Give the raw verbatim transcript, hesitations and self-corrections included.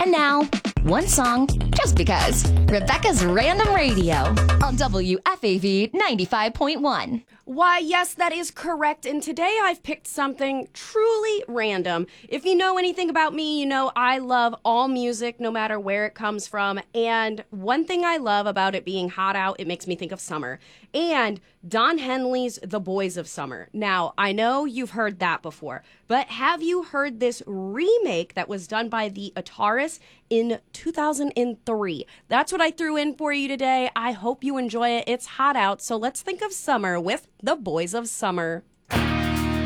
And now, one song just because. Rebecca's Random Radio on W F A V ninety-five point one. Why, yes, that is correct. And today I've picked something truly random. If you know anything about me, you know I love all music, no matter where it comes from. And one thing I love about it being hot out, it makes me think of summer. And Don Henley's The Boys of Summer. Now, I know you've heard that before, but have you heard this remake that was done by the Ataris in two thousand three? That's what I threw in for you today. I hope you enjoy it. It's hot out, so let's think of summer with The Boys of Summer.